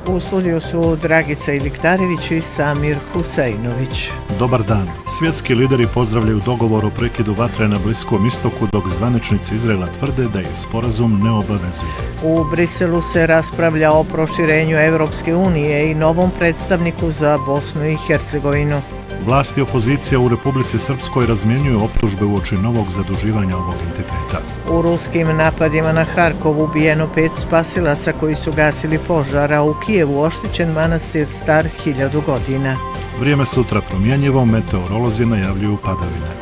U studiju su Dragica Iliktarević i Samir Huseinović. Dobar dan. Svjetski lideri pozdravljaju dogovor o prekidu vatre na Bliskom istoku, dok zvaničnici Izraela tvrde da je sporazum neobavezuje. U Briselu se raspravlja o proširenju Europske unije i novom predstavniku za Bosnu i Hercegovinu. Vlasti i opozicija u Republici Srpskoj razmjenjuju optužbe uoči novog zaduživanja ovog entiteta. U ruskim napadima na Harkov ubijeno 5 spasilaca koji su gasili požar, a u Kijevu oštećen manastir star 1000 godina. Vrijeme sutra promjenjivo, meteorolozi najavljuju padavine.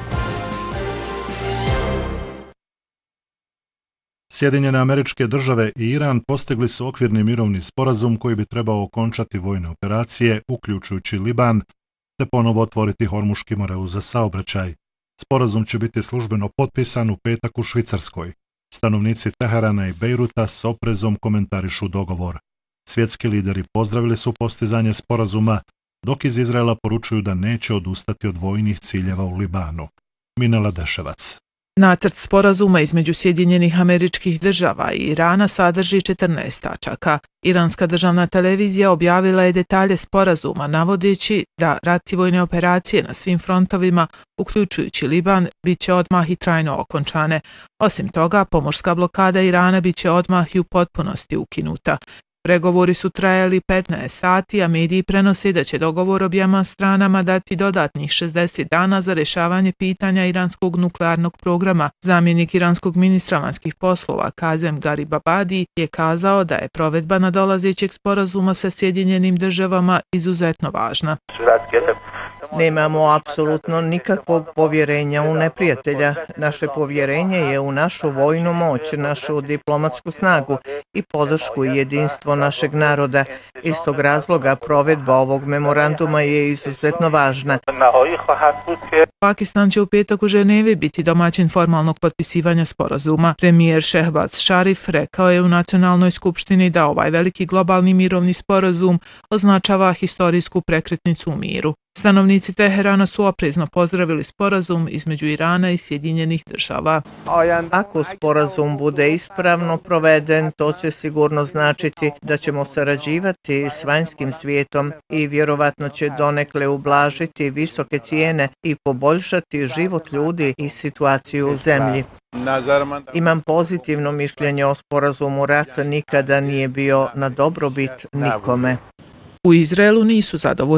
Sjedinjene Američke Države i Iran postigli su okvirni mirovni sporazum koji bi trebao okončati vojne operacije, uključujući Liban, te ponovo otvoriti Hormuški moreuz za saobraćaj. Sporazum će biti službeno potpisan u petak u Švicarskoj. Stanovnici Teherana i Bejruta s oprezom komentarišu dogovor. Svjetski lideri pozdravili su postizanje sporazuma, dok iz Izraela poručuju da neće odustati od vojnih ciljeva u Libanu. Minela Deševac. Nacrt sporazuma između Sjedinjenih Američkih Država i Irana sadrži 14 tačaka. Iranska državna televizija objavila je detalje sporazuma, navodeći da rat i vojne operacije na svim frontovima, uključujući Liban, bit će odmah i trajno okončane. Osim toga, pomorska blokada Irana bit će odmah i u potpunosti ukinuta. Pregovori su trajali 15 sati, a mediji prenose da će dogovor objema stranama dati dodatnih 60 dana za rješavanje pitanja iranskog nuklearnog programa. Zamjenik iranskog ministra vanjskih poslova Kazem Garibabadi je kazao da je provedba nadolazećeg sporazuma sa Sjedinjenim Državama izuzetno važna. Nemamo apsolutno nikakvog povjerenja u neprijatelja. Naše povjerenje je u našu vojnu moć, našu diplomatsku snagu i podršku i jedinstvo našeg naroda. Iz tog razloga provedba ovog memoranduma je izuzetno važna. Pakistan će u petak u Ženevi biti domaćin formalnog potpisivanja sporazuma. Premijer Šehbaz Šarif rekao je u Nacionalnoj skupštini da ovaj veliki globalni mirovni sporazum označava historijsku prekretnicu u miru. Stanovnici Teherana su oprezno pozdravili sporazum između Irana i Sjedinjenih Država. Ako sporazum bude ispravno proveden, to će sigurno značiti da ćemo sarađivati s vanjskim svijetom i vjerovatno će donekle ublažiti visoke cijene i poboljšati život ljudi i situaciju u zemlji. Imam pozitivno mišljenje o sporazumu. Rat nikada nije bio na dobrobit nikome. U Izraelu nisu zadovoljni